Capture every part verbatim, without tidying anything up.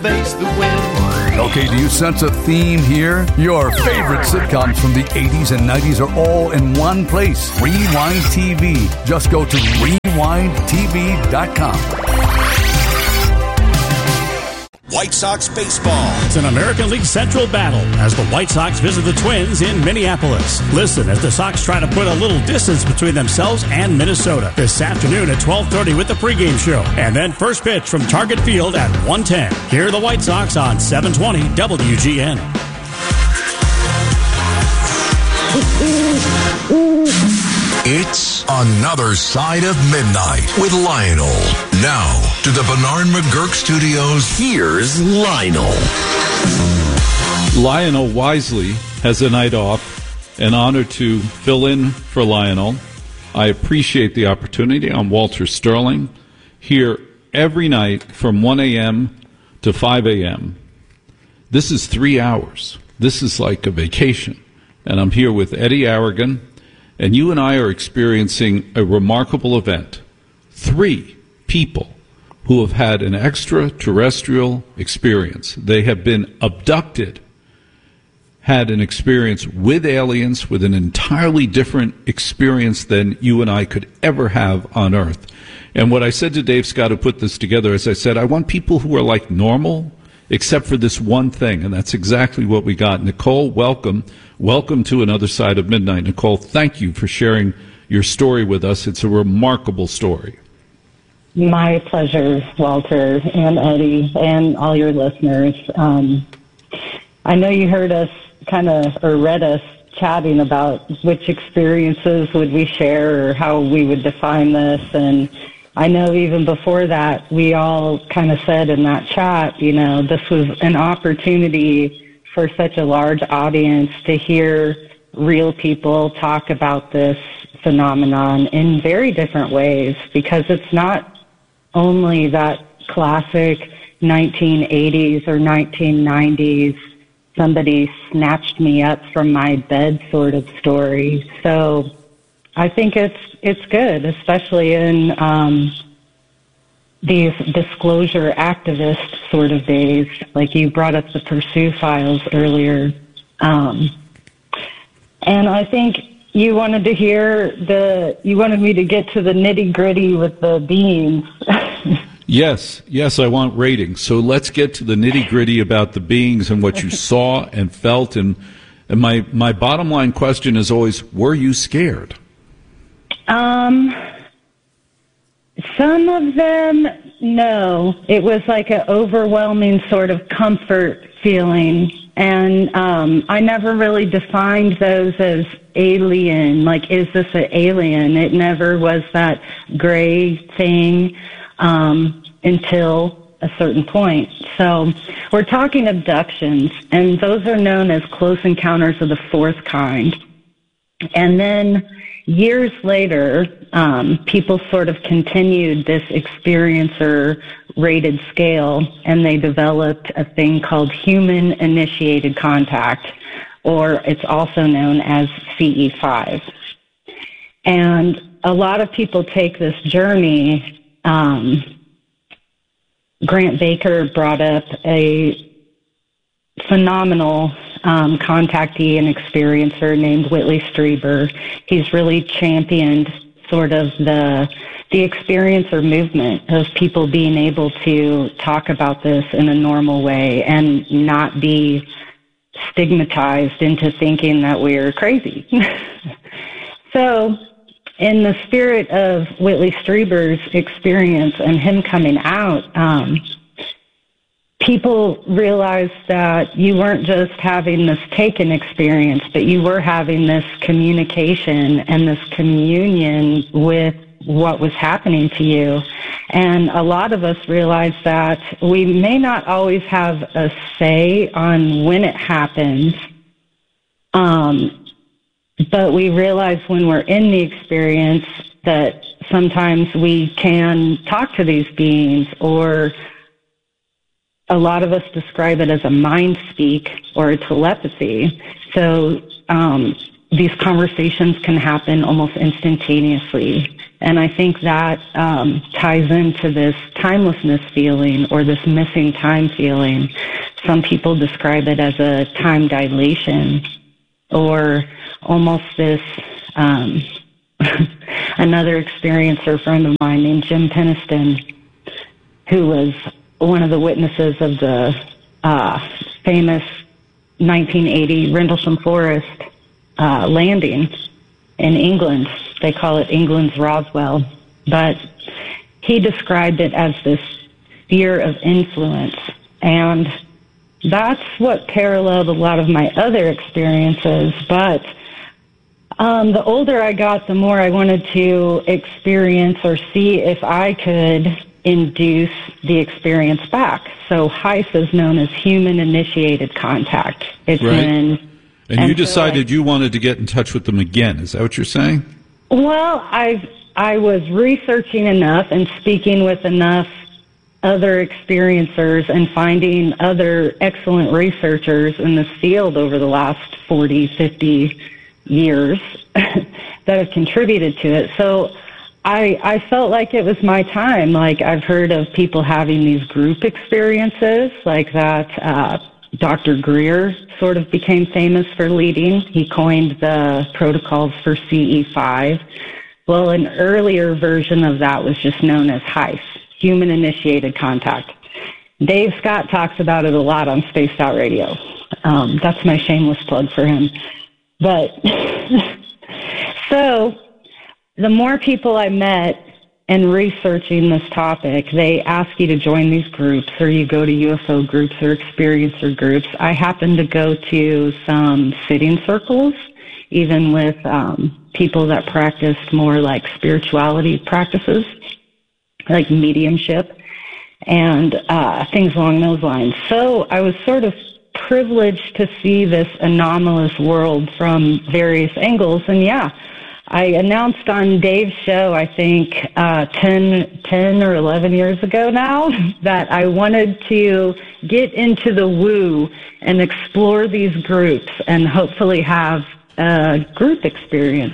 Face the wind. Okay, do you sense a theme here? Your favorite sitcoms from the eighties and nineties are all in one place. Rewind T V. Just go to rewind t v dot com. White Sox baseball. It's an American League Central battle as the White Sox visit the Twins in Minneapolis. Listen as the Sox try to put a little distance between themselves and Minnesota this afternoon at twelve thirty with the pregame show. And then first pitch from Target Field at one ten. Here are the White Sox on seven twenty W G N. It's Another Side of Midnight with Lionel. Now, to the Bernard McGurk Studios, here's Lionel. Lionel wisely has a night off. An honor to fill in for Lionel. I appreciate the opportunity. I'm Walter Sterling, here every night from one a.m. to five a.m. This is three hours. This is like a vacation. And I'm here with Eddie Aragon. And you and I are experiencing a remarkable event. Three people who have had an extraterrestrial experience. They have been abducted, had an experience with aliens, with an entirely different experience than you and I could ever have on Earth. And what I said to Dave Scott, who put this together, is I said, I want people who are like normal, except for this one thing, and that's exactly what we got. Nicole, welcome. Welcome to Another Side of Midnight. Nicole, thank you for sharing your story with us. It's a remarkable story. My pleasure, Walter and Eddie and all your listeners. Um, I know you heard us kind of, or read us chatting about which experiences would we share or how we would define this, and I know even before that, we all kind of said in that chat, you know, this was an opportunity for such a large audience to hear real people talk about this phenomenon in very different ways, because it's not only that classic nineteen eighties or nineteen nineties, somebody snatched me up from my bed sort of story. So I think it's it's good, especially in um, these disclosure activist sort of days. Like you brought up the Pursue files earlier. Um, and I think you wanted to hear the, you wanted me to get to the nitty gritty with the beings. Yes, yes, I want ratings. So let's get to the nitty gritty about the beings and what you saw and felt. And, and my, my bottom line question is always, were you scared? Um, some of them, no. It was like an overwhelming sort of comfort feeling. And um, I never really defined those as alien. Like, is this an alien? It never was that gray thing um, until a certain point. So we're talking abductions, and those are known as close encounters of the fourth kind. And then years later, um, people sort of continued this experiencer-rated scale, and they developed a thing called human-initiated contact, or it's also known as C E five. And a lot of people take this journey. Um, Grant Baker brought up a phenomenal um, contactee and experiencer named Whitley Strieber. He's really championed sort of the the experiencer movement of people being able to talk about this in a normal way and not be stigmatized into thinking that we're crazy. So in the spirit of Whitley Strieber's experience and him coming out, um, people realized that you weren't just having this taken experience, but you were having this communication and this communion with what was happening to you. And a lot of us realized that we may not always have a say on when it happens, um, but we realize when we're in the experience that sometimes we can talk to these beings, or a lot of us describe it as a mind speak or a telepathy. So um, these conversations can happen almost instantaneously. And I think that um, ties into this timelessness feeling or this missing time feeling. Some people describe it as a time dilation or almost this, um, another experiencer friend of mine named Jim Peniston, who was one of the witnesses of the uh, famous nineteen eighty Rendlesham Forest uh, landing in England. They call it England's Roswell. But he described it as this sphere of influence. And that's what paralleled a lot of my other experiences. But um, the older I got, the more I wanted to experience or see if I could induce the experience back. So HICE is known as human-initiated contact. It's right. when... And, and you decided so I, you wanted to get in touch with them again. Is that what you're saying? Well, I I was researching enough and speaking with enough other experiencers and finding other excellent researchers in this field over the last forty, fifty years that have contributed to it. So I, I felt like it was my time. Like, I've heard of people having these group experiences like that. Uh, Doctor Greer sort of became famous for leading. He coined the protocols for C E five. Well, an earlier version of that was just known as HICE, human-initiated contact. Dave Scott talks about it a lot on Spaced Out Radio. Um, that's my shameless plug for him. But so the more people I met and researching this topic, they ask you to join these groups, or you go to U F O groups or experiencer groups. I happen to go to some sitting circles, even with um, people that practiced more like spirituality practices, like mediumship, and uh, things along those lines. So I was sort of privileged to see this anomalous world from various angles, and yeah, I announced on Dave's show, I think, uh, ten, ten or eleven years ago now, that I wanted to get into the woo and explore these groups and hopefully have a group experience.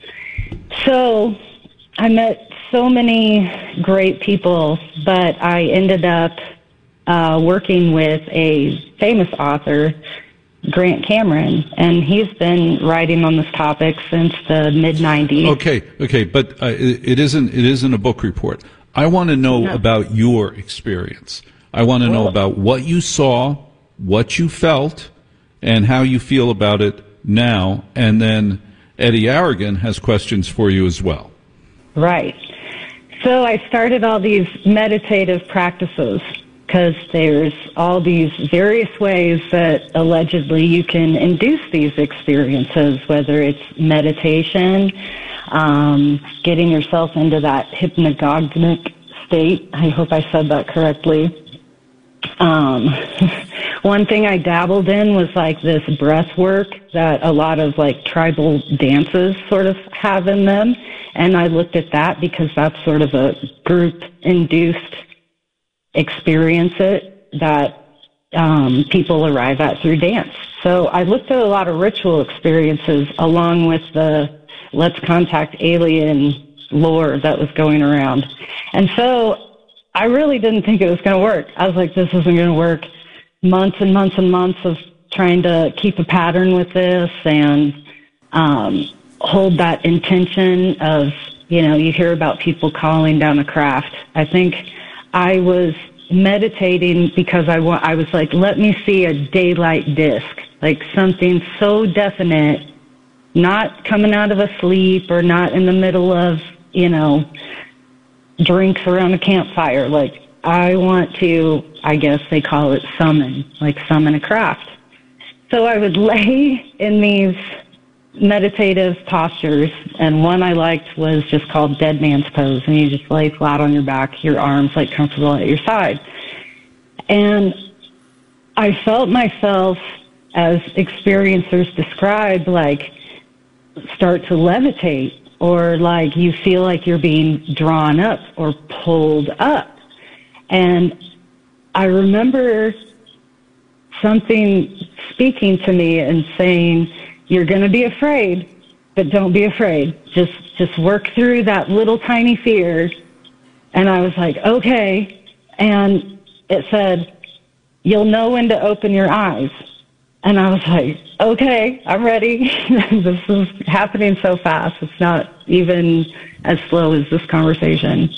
So I met so many great people, but I ended up uh, working with a famous author, Grant Cameron, and he's been writing on this topic since the mid nineties. Okay, okay, but uh, it, it isn't it isn't a book report. I want to know no. about your experience. I want to well, know about what you saw, what you felt, and how you feel about it now. And then Eddie Aragon has questions for you as well. Right. So I started all these meditative practices, because there's all these various ways that allegedly you can induce these experiences, whether it's meditation, um, getting yourself into that hypnagogic state. I hope I said that correctly. Um, one thing I dabbled in was like this breath work that a lot of like tribal dances sort of have in them. And I looked at that because that's sort of a group-induced experience it that um, people arrive at through dance. So I looked at a lot of ritual experiences along with the let's contact alien lore that was going around. And so I really didn't think it was going to work. I was like, this isn't going to work. Months and months and months of trying to keep a pattern with this and um, hold that intention of, you know, you hear about people calling down a craft. I think I was meditating because I, wa- I was like, let me see a daylight disc, like something so definite, not coming out of a sleep or not in the middle of, you know, drinks around a campfire. Like, I want to, I guess they call it summon, like summon a craft. So I would lay in these meditative postures, and one I liked was just called Dead Man's Pose, and you just lay flat on your back, your arms like comfortable at your side. And I felt myself, as experiencers describe, like start to levitate, or like you feel like you're being drawn up or pulled up. And I remember something speaking to me and saying, you're going to be afraid, but don't be afraid. Just just work through that little tiny fear. And I was like, okay. And it said, you'll know when to open your eyes. And I was like, okay, I'm ready. This is happening so fast. It's not even as slow as this conversation.